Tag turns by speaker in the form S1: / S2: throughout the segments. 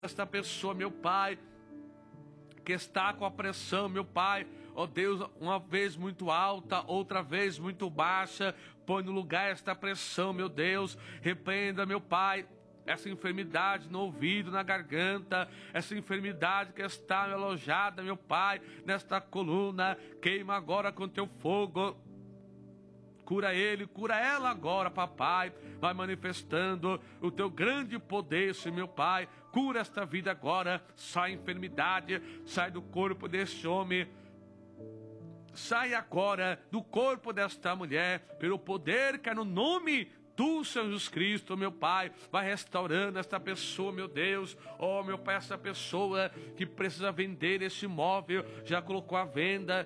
S1: esta pessoa, meu Pai, que está com a pressão, meu Pai, ó Deus, uma vez muito alta, outra vez muito baixa. Põe no lugar esta pressão, meu Deus. Repreenda, meu Pai, essa enfermidade no ouvido, na garganta, essa enfermidade que está alojada, meu Pai, nesta coluna. Queima agora com teu fogo. Cura ele, cura ela agora, papai. Vai manifestando o teu grande poder, Senhor, meu Pai. Cura esta vida agora. Sai a enfermidade, sai do corpo deste homem. Sai agora do corpo desta mulher, pelo poder que é no nome do Senhor Jesus Cristo, meu Pai. Vai restaurando esta pessoa, meu Deus. Oh, meu Pai, essa pessoa que precisa vender esse imóvel, já colocou à venda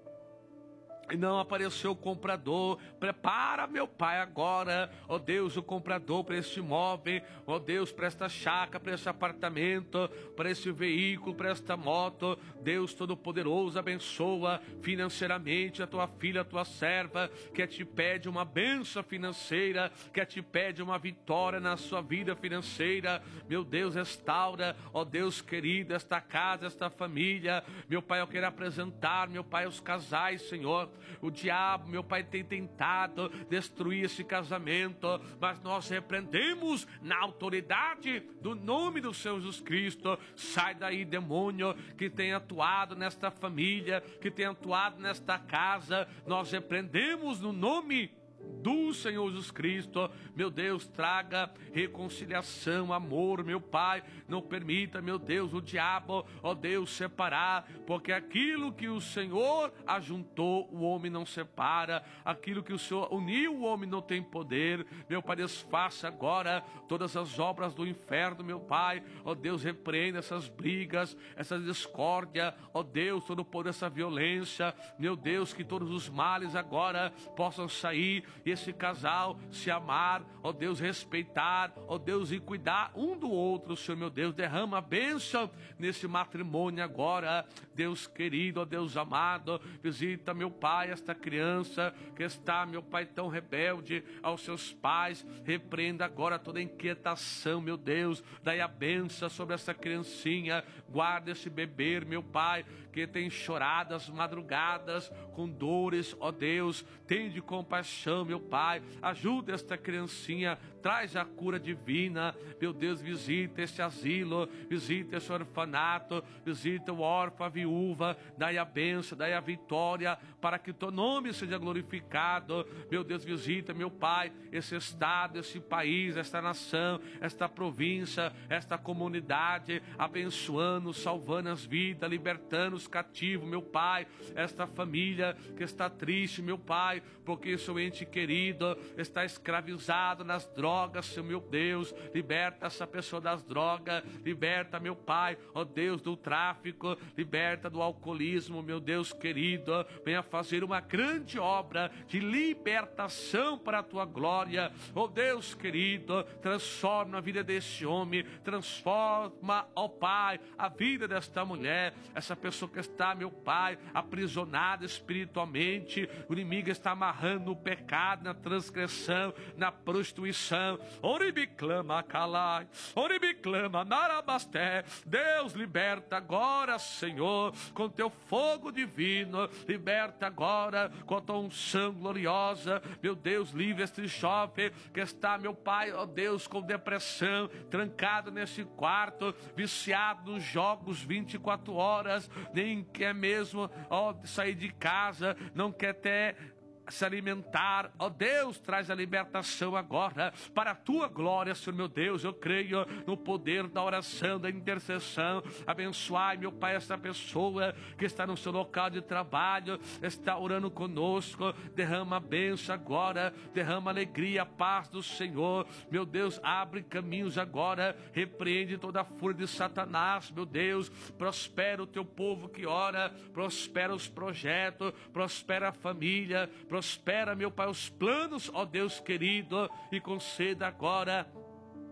S1: e não apareceu o comprador. Prepara, meu Pai, agora, ó Deus, o comprador para este imóvel, ó Deus, para esta chácara, para este apartamento, para este veículo, para esta moto. Deus Todo-Poderoso, abençoa financeiramente a tua filha, a tua serva, que te pede uma bênção financeira, que te pede uma vitória na sua vida financeira. Meu Deus, restaura, ó Deus querido, esta casa, esta família. Meu Pai, eu quero apresentar, meu Pai, os casais, Senhor. O diabo, meu Pai, tem tentado destruir esse casamento, mas nós repreendemos na autoridade do nome do Senhor Jesus Cristo. Sai daí, demônio, que tem atuado nesta família, que tem atuado nesta casa. Nós repreendemos no nome do Senhor Jesus Cristo. Meu Deus, traga reconciliação, amor, meu Pai. Não permita, meu Deus, o diabo, ó Deus, separar, porque aquilo que o Senhor ajuntou, o homem não separa. Aquilo que o Senhor uniu, o homem não tem poder. Meu Pai, desfaça agora todas as obras do inferno, meu Pai. Ó Deus, repreenda essas brigas, essa discórdia, ó Deus, todo o poder, essa violência. Meu Deus, que todos os males agora possam sair, e esse casal se amar, ó Deus, respeitar, ó Deus, e cuidar um do outro. Senhor, meu Deus, derrama a bênção nesse matrimônio agora, Deus querido, ó Deus amado. Visita, meu Pai, esta criança que está, meu Pai, tão rebelde aos seus pais. Repreenda agora toda inquietação, meu Deus. Dai a bênção sobre essa criancinha. Guarda esse bebê, meu Pai, que tem chorado as madrugadas com dores, ó Deus. Tende compaixão, meu Pai. Ajuda esta criancinha. Traz a cura divina, meu Deus. Visita esse asilo, visita esse orfanato, visita o órfão, a viúva. Dai a bênção, dai a vitória, para que teu nome seja glorificado. Meu Deus, visita, meu Pai, esse estado, esse país, esta nação, esta província, esta comunidade, abençoando, salvando as vidas, libertando os cativos, meu Pai. Esta família que está triste, meu Pai, porque seu ente querido está escravizado nas drogas, Senhor, meu Deus. Liberta essa pessoa das drogas, liberta, meu Pai, ó Deus, do tráfico, liberta do alcoolismo, meu Deus querido. Venha fazer uma grande obra de libertação para a tua glória, ó Deus querido. Transforma a vida desse homem, transforma, ó Pai, a vida desta mulher, essa pessoa que está, meu Pai, aprisionada espiritualmente. O inimigo está amarrando no pecado, na transgressão, na prostituição. Oribiclama calai, oribiclama narabasté. Deus, liberta agora, Senhor, com teu fogo divino. Liberta agora com a tua unção gloriosa. Meu Deus, livre este jovem que está, meu Pai, ó Deus, com depressão, trancado nesse quarto, viciado nos jogos 24 horas, nem quer mesmo, ó, sair de casa, não quer ter se alimentar. Ó Deus, traz a libertação agora para a tua glória, Senhor, meu Deus. Eu creio no poder da oração, da intercessão. Abençoai, meu Pai, essa pessoa que está no seu local de trabalho, está orando conosco. Derrama a bênção agora, derrama a alegria, a paz do Senhor. Meu Deus, abre caminhos agora, repreende toda a fúria de Satanás, meu Deus. Prospera o teu povo que ora, prospera os projetos, prospera a família, prospera, meu Pai, os planos, ó Deus querido, e conceda agora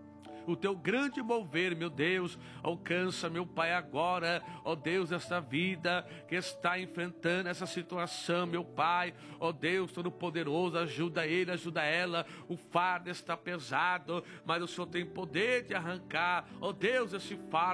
S1: o teu grande mover, meu Deus, alcança, meu Pai, agora, ó Deus, esta vida que está enfrentando essa situação, meu Pai, ó Deus Todo-Poderoso, ajuda ele, ajuda ela, o fardo está pesado, mas o Senhor tem poder de arrancar, ó Deus, esse fardo